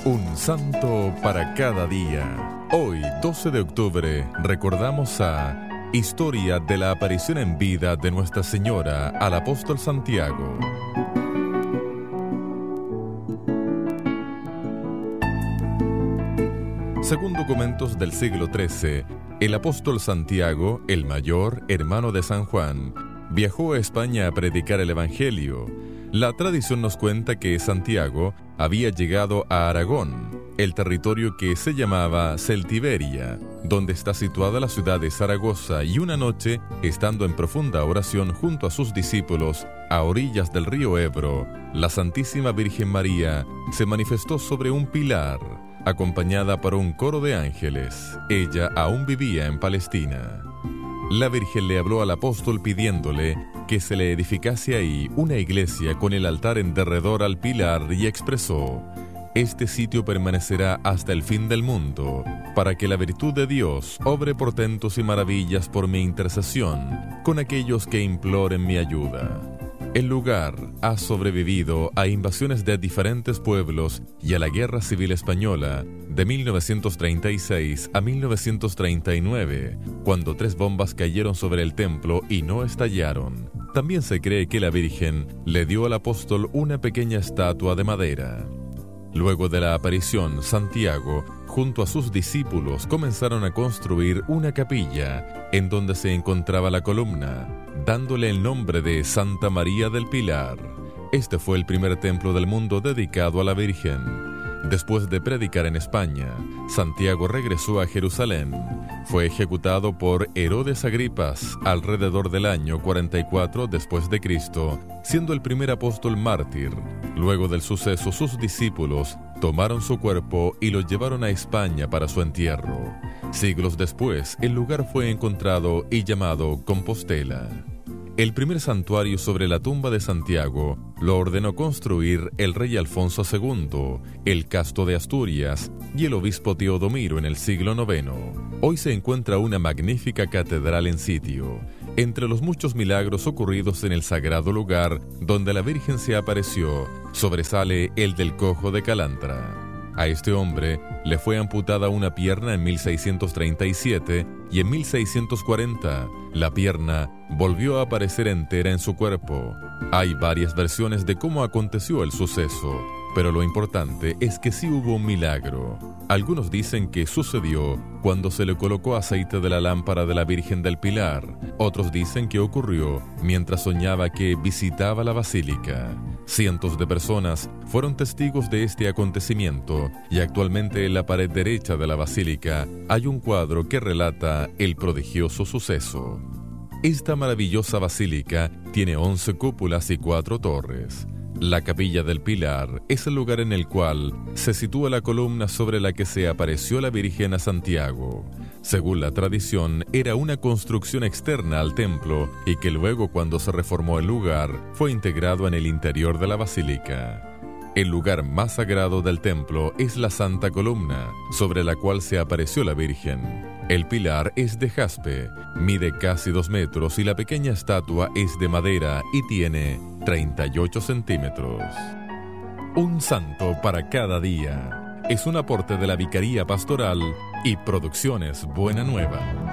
Un santo para cada día. Hoy, 12 de octubre, recordamos a Historia de la aparición en vida de Nuestra Señora al apóstol Santiago. Según documentos del siglo XIII, el apóstol Santiago, el mayor, hermano de San Juan, viajó a España a predicar el Evangelio. La tradición nos cuenta que Santiago había llegado a Aragón, el territorio que se llamaba Celtiberia, donde está situada la ciudad de Zaragoza, y una noche, estando en profunda oración junto a sus discípulos a orillas del río Ebro, la Santísima Virgen María se manifestó sobre un pilar, acompañada por un coro de ángeles. Ella aún vivía en Palestina. La Virgen le habló al apóstol pidiéndole que se le edificase ahí una iglesia con el altar en derredor al pilar, y expresó: «Este sitio permanecerá hasta el fin del mundo, para que la virtud de Dios obre portentos y maravillas por mi intercesión con aquellos que imploren mi ayuda». El lugar ha sobrevivido a invasiones de diferentes pueblos y a la Guerra Civil Española de 1936 a 1939, cuando 3 bombas cayeron sobre el templo y no estallaron. También se cree que la Virgen le dio al apóstol una pequeña estatua de madera. Luego de la aparición, Santiago, junto a sus discípulos, comenzaron a construir una capilla en donde se encontraba la columna, dándole el nombre de Santa María del Pilar. Este fue el primer templo del mundo dedicado a la Virgen. Después de predicar en España, Santiago regresó a Jerusalén. Fue ejecutado por Herodes Agripas alrededor del año 44 después de Cristo, siendo el primer apóstol mártir. Luego del suceso, sus discípulos tomaron su cuerpo y lo llevaron a España para su entierro. Siglos después, el lugar fue encontrado y llamado Compostela. El primer santuario sobre la tumba de Santiago lo ordenó construir el rey Alfonso II, el Casto de Asturias y el obispo Teodomiro en el siglo IX. Hoy se encuentra una magnífica catedral en sitio. Entre los muchos milagros ocurridos en el sagrado lugar donde la Virgen se apareció, sobresale el del cojo de Calantra. A este hombre le fue amputada una pierna en 1637 y en 1640 la pierna volvió a aparecer entera en su cuerpo. Hay varias versiones de cómo aconteció el suceso, pero lo importante es que sí hubo un milagro. Algunos dicen que sucedió cuando se le colocó aceite de la lámpara de la Virgen del Pilar. Otros dicen que ocurrió mientras soñaba que visitaba la basílica. Cientos de personas fueron testigos de este acontecimiento, y actualmente en la pared derecha de la basílica hay un cuadro que relata el prodigioso suceso. Esta maravillosa basílica tiene 11 cúpulas y 4 torres. La Capilla del Pilar es el lugar en el cual se sitúa la columna sobre la que se apareció la Virgen a Santiago. Según la tradición, era una construcción externa al templo y que luego, cuando se reformó el lugar, fue integrado en el interior de la basílica. El lugar más sagrado del templo es la Santa Columna, sobre la cual se apareció la Virgen. El pilar es de jaspe, mide casi 2 metros y la pequeña estatua es de madera y tiene 38 centímetros. Un santo para cada día. Es un aporte de la Vicaría Pastoral y Producciones Buena Nueva.